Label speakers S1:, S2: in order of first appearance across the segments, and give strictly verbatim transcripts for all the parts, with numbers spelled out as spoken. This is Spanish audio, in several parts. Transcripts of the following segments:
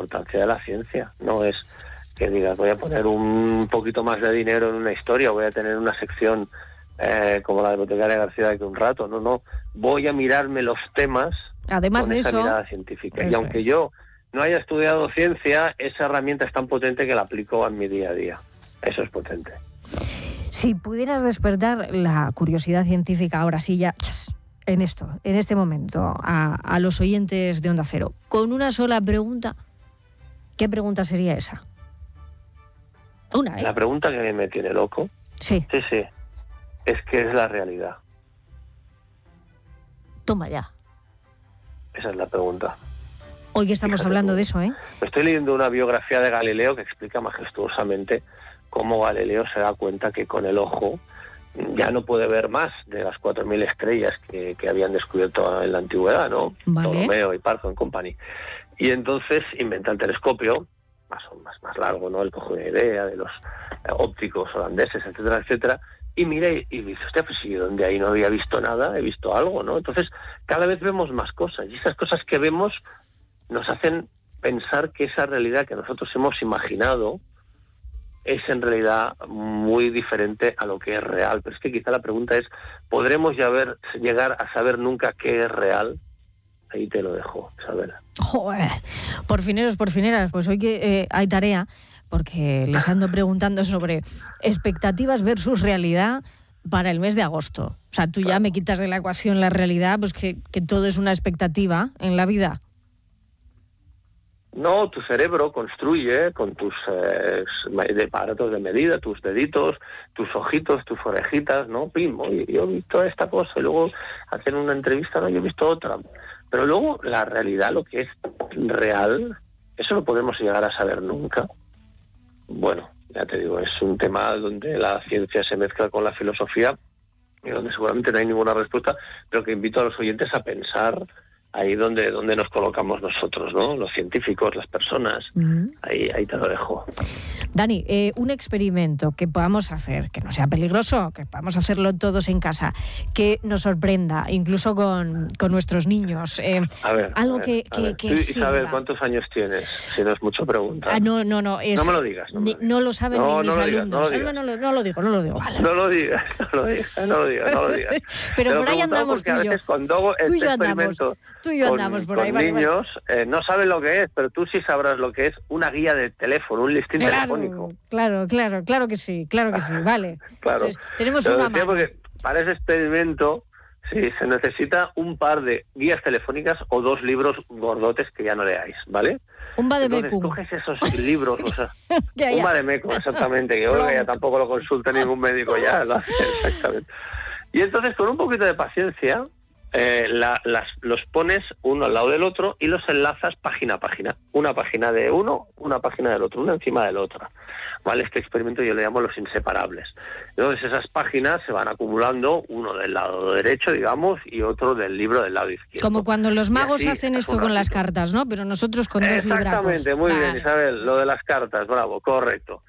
S1: importancia de la ciencia. No es que digas, voy a poner un poquito más de dinero en una historia, voy a tener una sección eh, como la de Boticaria García de aquí un rato. No, no. Voy a mirarme los temas
S2: Además
S1: con
S2: de
S1: esa
S2: eso,
S1: mirada científica. Y
S2: eso
S1: aunque
S2: es.
S1: yo no haya estudiado ciencia, esa herramienta es tan potente que la aplico en mi día a día. Eso es potente.
S2: Si pudieras despertar la curiosidad científica ahora sí ya, chas, en esto, en este momento, a, a los oyentes de Onda Cero, con una sola pregunta, ¿qué pregunta sería esa? Una, ¿eh?
S1: La pregunta que me tiene loco,
S2: Sí.
S1: sí, sí, es ¿qué es la realidad?
S2: Toma ya.
S1: Esa es la pregunta.
S2: Hoy que estamos
S1: Fíjate
S2: hablando
S1: tú.
S2: de eso, ¿eh?
S1: Estoy leyendo una biografía de Galileo que explica majestuosamente cómo Galileo se da cuenta que con el ojo ya no puede ver más de las cuatro mil estrellas que, que habían descubierto en la antigüedad, ¿no?
S2: Vale.
S1: Ptolomeo y Parco and Company. Y entonces inventa el telescopio, más o más, más largo, ¿no? Él coge una idea de los eh, ópticos holandeses, etcétera, etcétera, y mira y, y dice, hostia, pues si yo donde ahí no había visto nada, he visto algo, ¿no? Entonces cada vez vemos más cosas, y esas cosas que vemos nos hacen pensar que esa realidad que nosotros hemos imaginado es en realidad muy diferente a lo que es real. Pero es que quizá la pregunta es, ¿podremos ya ver, llegar a saber nunca qué es real? Ahí te lo dejo, Isabel.
S2: Joder, porfineros, porfineras, pues hoy que eh, hay tarea, porque les ando preguntando sobre expectativas versus realidad para el mes de agosto. O sea, tú ya me quitas de la ecuación la realidad, pues que, que todo es una expectativa en la vida.
S1: No, tu cerebro construye con tus eh, aparatos de medida, tus deditos, tus ojitos, tus orejitas, ¿no? Pim, oye, yo he visto esta cosa y luego hacen una entrevista, no, yo he visto otra. Pero luego la realidad, lo que es real, eso no podemos llegar a saber nunca. Bueno, ya te digo, es un tema donde la ciencia se mezcla con la filosofía y donde seguramente no hay ninguna respuesta, pero que invito a los oyentes a pensar ahí donde, donde nos colocamos nosotros, ¿no? Los científicos, las personas, uh-huh. ahí, ahí te lo dejo.
S2: Dani, eh, un experimento que podamos hacer, que no sea peligroso, que podamos hacerlo todos en casa, que nos sorprenda, incluso con, con nuestros niños. Eh,
S1: a ver,
S2: algo
S1: a ver,
S2: que, que,
S1: ver.
S2: que
S1: Tú,
S2: sirva.
S1: Isabel, ¿cuántos años tienes? Si no es mucho preguntar.
S2: Ah, no, no, no. Es,
S1: no me lo digas. No, me lo, digas.
S2: no lo saben
S1: no,
S2: ni mis
S1: no
S2: alumnos.
S1: Digas, no,
S2: no, no, no, no lo digo, no lo digo. Vale.
S1: No lo digas, no lo digas, no lo digas, no lo digas.
S2: Pero por ahí andamos tú y yo.
S1: Cuando hago
S2: tú y yo
S1: este
S2: andamos. Tú y yo
S1: con,
S2: andamos por
S1: con
S2: ahí.
S1: niños,
S2: vale, vale.
S1: Eh, no saben lo que es, pero tú sí sabrás lo que es una guía de teléfono, un listín
S2: claro,
S1: telefónico.
S2: Claro, claro, claro que sí, claro que sí, vale.
S1: Claro.
S2: Entonces, tenemos
S1: Pero
S2: una
S1: decía
S2: mano.
S1: Porque para ese experimento sí se necesita un par de guías telefónicas o dos libros gordotes que ya no leáis, ¿vale?
S2: Un vademecum.
S1: Entonces coges esos libros, o sea, un vademecum, exactamente, que yo ya tampoco lo consulta ningún médico ya, lo hace exactamente. Y entonces con un poquito de paciencia eh, la, las, los pones uno al lado del otro y los enlazas página a página. Una página de uno, una página del otro, una encima de la otra. ¿Vale? Este experimento yo le llamo los inseparables. Entonces esas páginas se van acumulando, uno del lado derecho, digamos, y otro del libro del lado izquierdo.
S2: Como cuando los magos hacen esto con las cartas, ¿no? Pero nosotros con dos libracos.
S1: Exactamente, muy
S2: vale.
S1: bien, Isabel, lo de las cartas, bravo, correcto.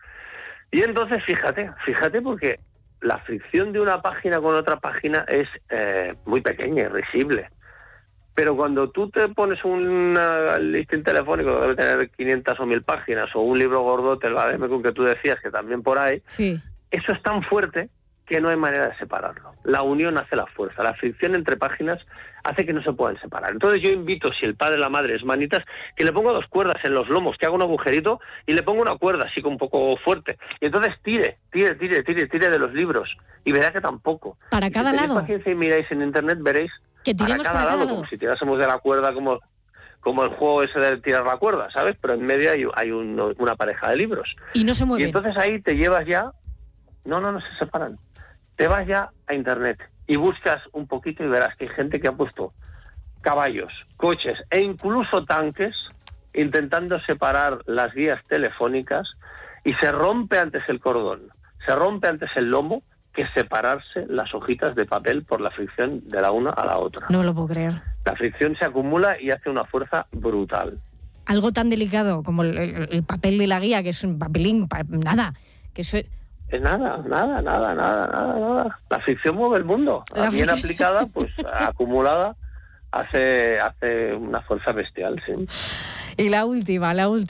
S1: Y entonces, fíjate, fíjate porque la fricción de una página con otra página es eh, muy pequeña y risible. Pero cuando tú te pones un listín telefónico que debe tener quinientas o mil páginas, o un libro gordote, el vademecum que tú decías, que también por ahí,
S2: sí.
S1: Eso es tan fuerte que no hay manera de separarlo. La unión hace la fuerza. La fricción entre páginas hace que no se puedan separar. Entonces yo invito, si el padre o la madre es manitas, que le ponga dos cuerdas en los lomos, que haga un agujerito y le ponga una cuerda así un poco fuerte. Y entonces tire, tire, tire, tire, tire de los libros. Y verá que tampoco.
S2: Para
S1: y
S2: cada
S1: si
S2: lado.
S1: tenéis paciencia y miráis en internet, veréis
S2: que tiremos
S1: para cada,
S2: para cada
S1: lado,
S2: lado,
S1: como si tirásemos de la cuerda, como, como el juego ese de tirar la cuerda, ¿sabes? Pero en medio hay, hay un, una pareja de libros.
S2: Y no se mueven.
S1: Y entonces ahí te llevas ya... No, no, no se separan. Te vas ya a internet y buscas un poquito y verás que hay gente que ha puesto caballos, coches e incluso tanques intentando separar las guías telefónicas y se rompe antes el cordón, se rompe antes el lomo que separarse las hojitas de papel por la fricción de la una a la otra.
S2: No me lo puedo creer.
S1: La fricción se acumula y hace una fuerza brutal.
S2: Algo tan delicado como el, el, el papel de la guía, que es un papelín, pa, nada, que eso...
S1: Es nada, nada, nada, nada, nada, nada. La fricción mueve el mundo. La bien aplicada, pues acumulada, hace, hace una fuerza bestial, sí.
S2: Y la última, la última.